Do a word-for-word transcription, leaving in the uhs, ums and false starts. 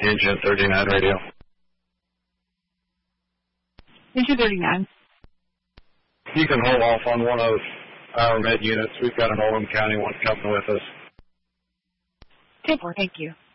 Engine thirty-nine radio. Engine thirty-nine. You can hold off on one of our med units. We've got an Oldham County one coming with us. ten four, thank you.